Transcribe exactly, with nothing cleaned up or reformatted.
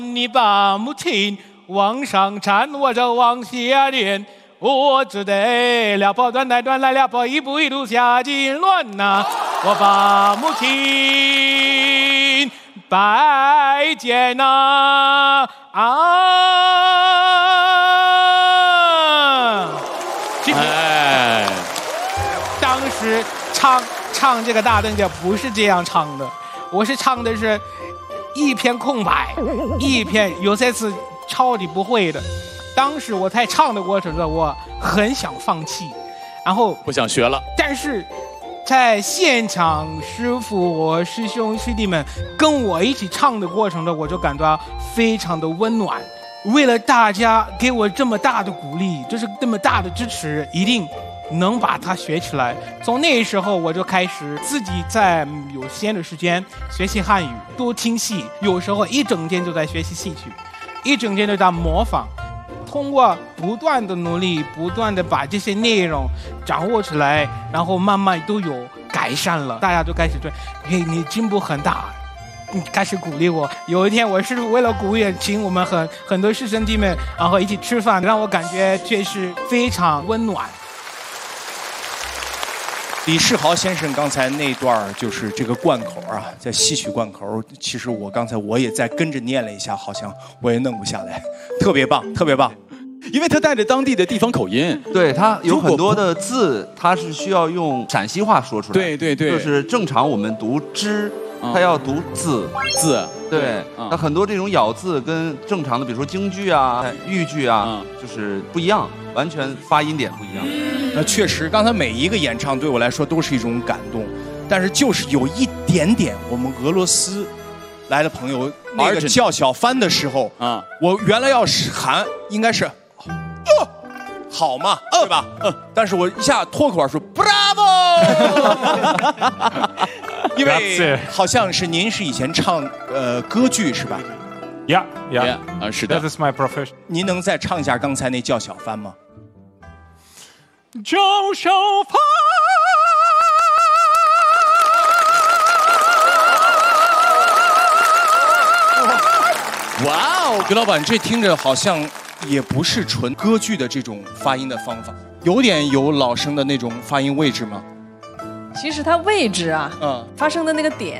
你把母亲往上搀，我就往下撵。我只得撩拨断来断来撩拨，一步一路下金乱呐、啊。我把母亲拜见呐啊！今天，哎，当时唱唱这个大灯节不是这样唱的，我是唱的是一片空白，一片有些词超级不会的。当时我在唱的过程中，我很想放弃，然后不想学了。 但是，在现场师傅、我师兄师弟们跟我一起唱的过程中，我就感到非常的温暖。为了大家给我这么大的鼓励，就是这么大的支持，一定能把它学起来。从那时候我就开始自己在有闲的时间学习汉语，多听戏，有时候一整天就在学习戏曲，一整天都在模仿。通过不断的努力，不断的把这些内容掌握起来，然后慢慢都有改善了。大家都开始对，嘿，你进步很大，你开始鼓励我。有一天，我是为了鼓励，请我们很很多师兄弟们，然后一起吃饭，让我感觉确实非常温暖。 李世豪先生刚才那段就是这个贯口啊，在戏曲贯口，其实我刚才我也在跟着念了一下，好像我也弄不下来，特别棒，特别棒。 因为他带着当地的地方口音， 对他有很多的字，他是需要用陕西话说出来。 对对对， 就是正常我们读之，他要读字字。 对，他很多这种咬字跟正常的，比如说京剧啊、豫剧啊，就是不一样，完全发音点不一样。 那确实，刚才每一个演唱对我来说都是一种感动，但是就是有一点点，我们俄罗斯来的朋友那个叫小帆的时候啊，我原来要是喊应该是。哦，好嘛，对吧？嗯，但是我一下脱口而出 ，Bravo！ 因为好像是您是以前唱呃歌剧是吧 ？Yeah, yeah， 啊，是的。 That is my profession。 您能再唱一下刚才那叫小帆吗？ 叫小帆。 哇哦，刘老板，这听着好像也不是纯歌剧的这种发音的方法，有点有老生的那种发音位置吗？ 其实它位置啊，嗯，发声的那个点